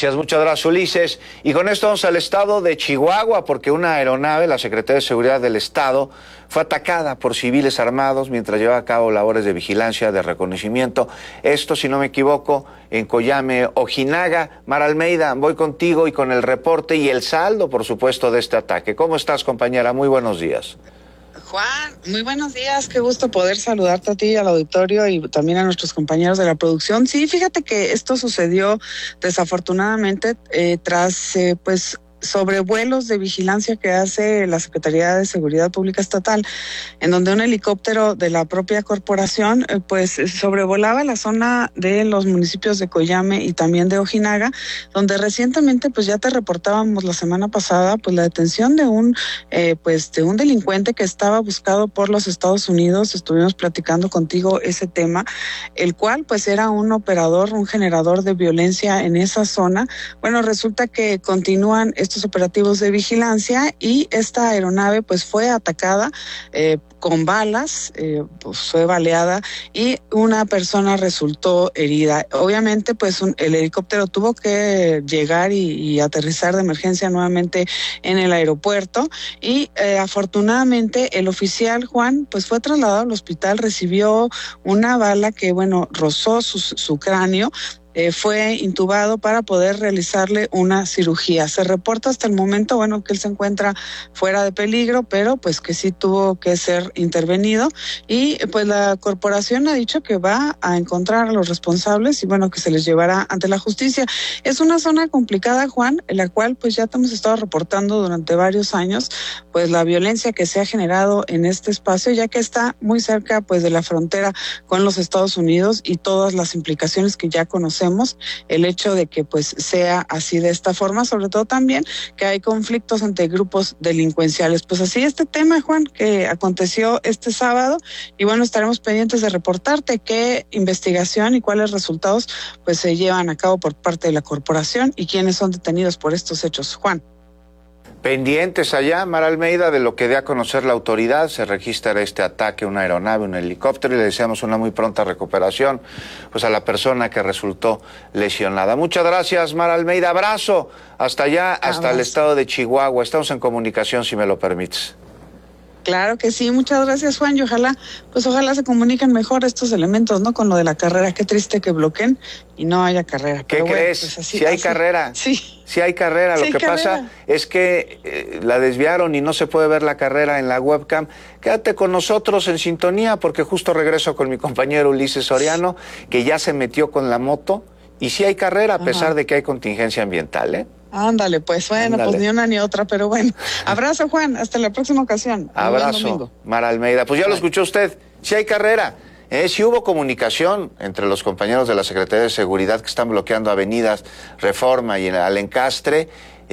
muchas gracias, Ulises. Y con esto vamos al estado de Chihuahua, porque una aeronave, la Secretaría de Seguridad del Estado, fue atacada por civiles armados mientras llevaba a cabo labores de vigilancia, de reconocimiento. Esto, si no me equivoco, en Coyame, Ojinaga. Mara Almeida, voy contigo y con el reporte y el saldo, por supuesto, de este ataque. ¿Cómo estás, compañera? Muy buenos días. Juan, muy buenos días, qué gusto poder saludarte a ti, al auditorio y también a nuestros compañeros de la producción. Sí, fíjate que esto sucedió desafortunadamente tras sobrevuelos de vigilancia que hace la Secretaría de Seguridad Pública Estatal, en donde un helicóptero de la propia corporación sobrevolaba la zona de los municipios de Coyame y también de Ojinaga, donde recientemente ya te reportábamos la semana pasada la detención de un delincuente que estaba buscado por los Estados Unidos. Estuvimos platicando contigo ese tema, el cual era un operador, un generador de violencia en esa zona. Bueno, resulta que continúan estos operativos de vigilancia y esta aeronave fue atacada con balas, fue baleada y una persona resultó herida. Obviamente el helicóptero tuvo que llegar y aterrizar de emergencia nuevamente en el aeropuerto y afortunadamente el oficial Juan fue trasladado al hospital, recibió una bala que rozó su cráneo. Fue intubado para poder realizarle una cirugía. Se reporta hasta el momento, que él se encuentra fuera de peligro, pero que sí tuvo que ser intervenido y la corporación ha dicho que va a encontrar a los responsables y que se les llevará ante la justicia. Es una zona complicada, Juan, en la cual ya te hemos estado reportando durante varios años la violencia que se ha generado en este espacio, ya que está muy cerca de la frontera con los Estados Unidos y todas las implicaciones que ya conocemos. El hecho de que sea así de esta forma, sobre todo también que hay conflictos entre grupos delincuenciales. Así este tema, Juan, que aconteció este sábado y estaremos pendientes de reportarte qué investigación y cuáles resultados se llevan a cabo por parte de la corporación y quiénes son detenidos por estos hechos, Juan. Pendientes allá, Mara Almeida, de lo que dé a conocer la autoridad. Se registra este ataque, una aeronave, un helicóptero, y le deseamos una muy pronta recuperación a la persona que resultó lesionada. Muchas gracias, Mara Almeida. Abrazo hasta allá, hasta el estado de Chihuahua. Estamos en comunicación, si me lo permites. Claro que sí, muchas gracias, Juan, y ojalá se comuniquen mejor estos elementos, ¿no? Con lo de la carrera, qué triste que bloqueen y no haya carrera. ¿Qué crees? Si hay carrera. Sí hay carrera, lo que pasa es que la desviaron y no se puede ver la carrera en la webcam. Quédate con nosotros en sintonía porque justo regreso con mi compañero Ulises Soriano, que ya se metió con la moto y sí hay carrera a pesar de que hay contingencia ambiental, ¿eh? Ándale, ni una ni otra, pero bueno. Abrazo, Juan, hasta la próxima ocasión. Abrazo, Mara Almeida. Ya lo escuchó usted, sí hay carrera. Sí hubo comunicación entre los compañeros de la Secretaría de Seguridad que están bloqueando avenidas Reforma y al Encastre,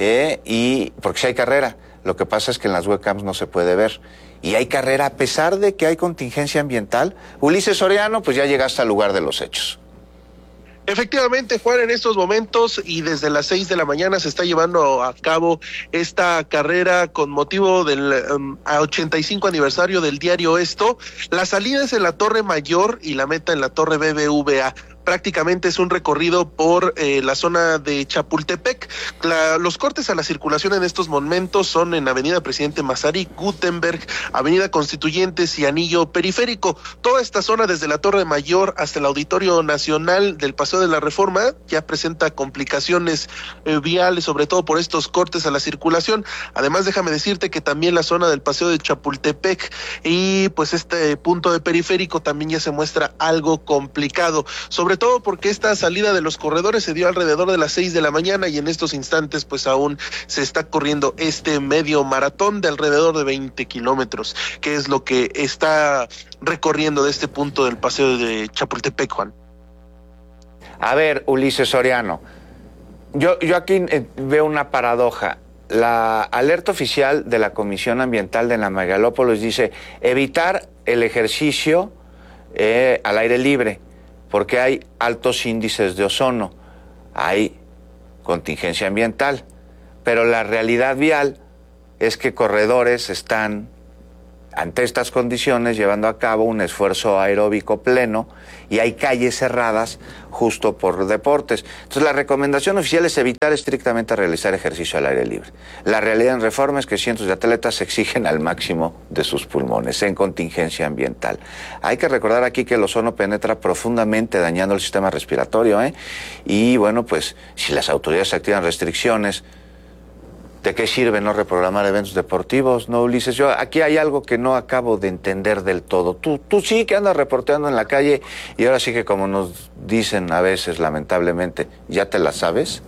y porque sí hay carrera. Lo que pasa es que en las webcams no se puede ver. Y hay carrera a pesar de que hay contingencia ambiental. Ulises Soriano, ya llegaste al lugar de los hechos. Efectivamente, Juan, en estos momentos y desde las 6 de la mañana se está llevando a cabo esta carrera con motivo del 85 aniversario del diario Esto. La salida es en la Torre Mayor y la meta en la Torre BBVA. Prácticamente es un recorrido por la zona de Chapultepec. Los cortes a la circulación en estos momentos son en Avenida Presidente Mazarik, Gutenberg, Avenida Constituyentes y Anillo Periférico. Toda esta zona desde la Torre Mayor hasta el Auditorio Nacional del Paseo de la Reforma ya presenta complicaciones viales, sobre todo por estos cortes a la circulación. Además, déjame decirte que también la zona del Paseo de Chapultepec y este punto de Periférico también ya se muestra algo complicado, sobre todo porque esta salida de los corredores se dio alrededor de las 6 de la mañana y en estos instantes aún se está corriendo este medio maratón de alrededor de 20 kilómetros, que es lo que está recorriendo de este punto del Paseo de Chapultepec, Juan. A ver, Ulises Soriano, yo aquí veo una paradoja. La alerta oficial de la Comisión Ambiental de la Megalópolis dice evitar el ejercicio al aire libre, porque hay altos índices de ozono, hay contingencia ambiental, pero la realidad vial es que corredores están ante estas condiciones llevando a cabo un esfuerzo aeróbico pleno y hay calles cerradas justo por deportes. Entonces la recomendación oficial es evitar estrictamente realizar ejercicio al aire libre. La realidad en Reforma es que cientos de atletas exigen al máximo de sus pulmones en contingencia ambiental. Hay que recordar aquí que el ozono penetra profundamente dañando el sistema respiratorio, y bueno, pues si las autoridades activan restricciones, ¿de qué sirve no reprogramar eventos deportivos, no, Ulises? Yo aquí hay algo que no acabo de entender del todo. Tú sí que andas reporteando en la calle y ahora sí que, como nos dicen a veces, lamentablemente, ¿ya te la sabes?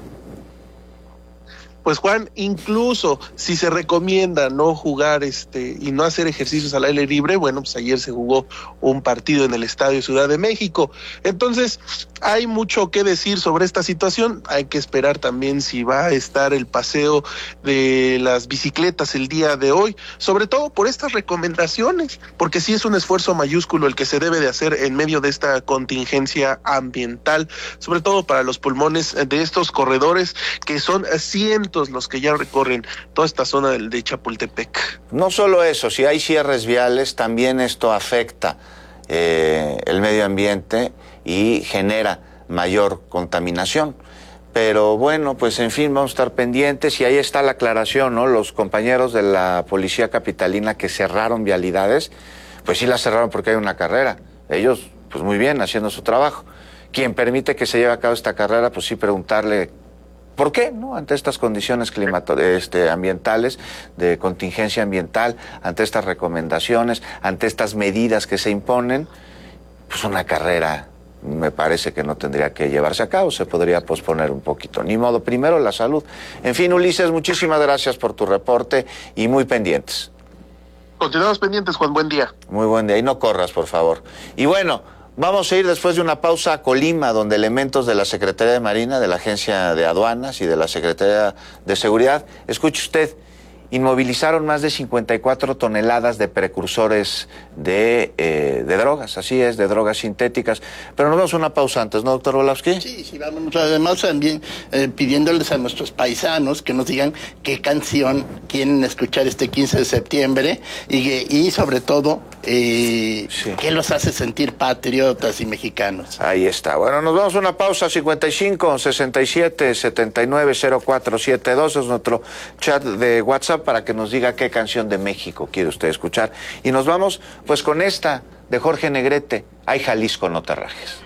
Pues Juan, incluso si se recomienda no jugar y no hacer ejercicios al aire libre, bueno, pues ayer se jugó un partido en el Estadio Ciudad de México. Entonces, hay mucho que decir sobre esta situación. Hay que esperar también si va a estar el paseo de las bicicletas el día de hoy, sobre todo por estas recomendaciones, porque sí es un esfuerzo mayúsculo el que se debe de hacer en medio de esta contingencia ambiental, sobre todo para los pulmones de estos corredores, que son cientos los que ya recorren toda esta zona de Chapultepec. No solo eso, si hay cierres viales, también esto afecta el medio ambiente y genera mayor contaminación. Pero bueno, pues en fin, vamos a estar pendientes y ahí está la aclaración, ¿no? Los compañeros de la policía capitalina que cerraron vialidades, pues sí las cerraron porque hay una carrera. Ellos, pues muy bien, haciendo su trabajo. Quien permite que se lleve a cabo esta carrera, pues sí preguntarle ¿por qué, no? Ante estas condiciones ambientales, de contingencia ambiental, ante estas recomendaciones, ante estas medidas que se imponen, pues una carrera me parece que no tendría que llevarse a cabo, se podría posponer un poquito. Ni modo, primero la salud. En fin, Ulises, muchísimas gracias por tu reporte y muy pendientes. Continuamos pendientes, Juan, buen día. Muy buen día, y no corras, por favor. Y bueno, vamos a ir después de una pausa a Colima, donde elementos de la Secretaría de Marina, de la Agencia de Aduanas y de la Secretaría de Seguridad, escuche usted, inmovilizaron más de 54 toneladas de precursores de drogas, así es, de drogas sintéticas. Pero nos vamos a una pausa antes, ¿no, doctor Volowski? Sí, vamos. Además también pidiéndoles a nuestros paisanos que nos digan qué canción quieren escuchar este 15 de septiembre y sobre todo, qué los hace sentir patriotas y mexicanos. Ahí está. Bueno, nos vamos a una pausa, 55 67 79 0472 es nuestro chat de WhatsApp para que nos diga qué canción de México quiere usted escuchar. Y nos vamos pues con esta de Jorge Negrete, Ay Jalisco no te rajes.